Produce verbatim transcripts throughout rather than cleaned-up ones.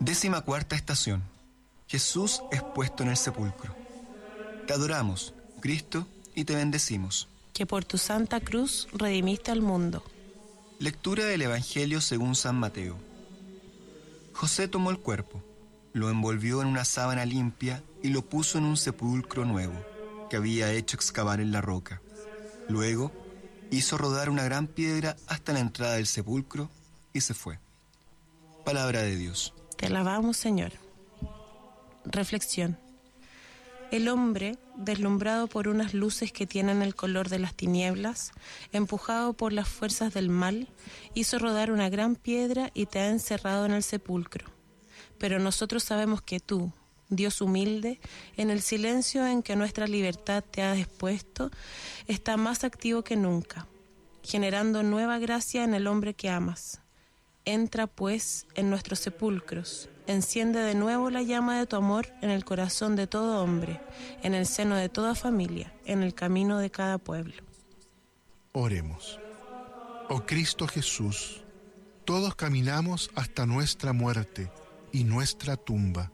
Décima cuarta estación. Jesús es puesto en el sepulcro. Te adoramos, Cristo, y te bendecimos. Que por tu santa cruz redimiste al mundo. Lectura del Evangelio según San Mateo. José tomó el cuerpo, lo envolvió en una sábana limpia y lo puso en un sepulcro nuevo, que había hecho excavar en la roca. Luego, hizo rodar una gran piedra hasta la entrada del sepulcro y se fue. Palabra de Dios. Te alabamos, Señor. Reflexión. El hombre, deslumbrado por unas luces que tienen el color de las tinieblas, empujado por las fuerzas del mal, hizo rodar una gran piedra y te ha encerrado en el sepulcro. Pero nosotros sabemos que tú, Dios humilde, en el silencio en que nuestra libertad te ha dispuesto, está más activo que nunca, generando nueva gracia en el hombre que amas. Entra, pues, en nuestros sepulcros, enciende de nuevo la llama de tu amor en el corazón de todo hombre, en el seno de toda familia, en el camino de cada pueblo. Oremos. Oh Cristo Jesús, todos caminamos hasta nuestra muerte y nuestra tumba.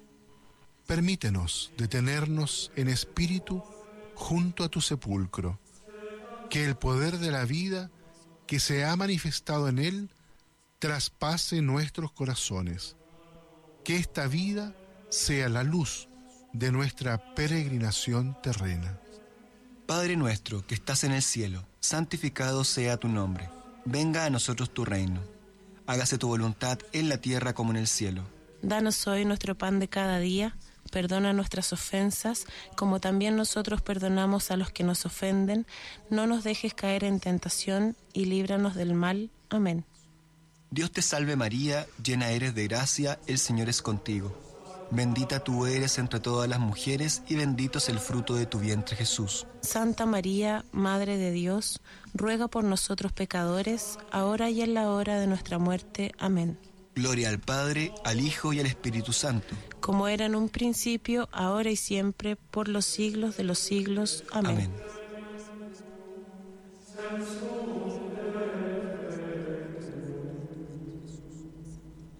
Permítenos detenernos en espíritu junto a tu sepulcro, que el poder de la vida que se ha manifestado en él traspase nuestros corazones, que esta vida sea la luz de nuestra peregrinación terrena. Padre nuestro que estás en el cielo, santificado sea tu nombre. Venga a nosotros tu reino. Hágase tu voluntad en la tierra como en el cielo. Danos hoy nuestro pan de cada día. Perdona nuestras ofensas, como también nosotros perdonamos a los que nos ofenden. No nos dejes caer en tentación y líbranos del mal. Amén. Dios te salve María, llena eres de gracia, el Señor es contigo. Bendita tú eres entre todas las mujeres y bendito es el fruto de tu vientre Jesús. Santa María, Madre de Dios, ruega por nosotros pecadores, ahora y en la hora de nuestra muerte. Amén. Gloria al Padre, al Hijo y al Espíritu Santo. Como era en un principio, ahora y siempre, por los siglos de los siglos. Amén. Amén.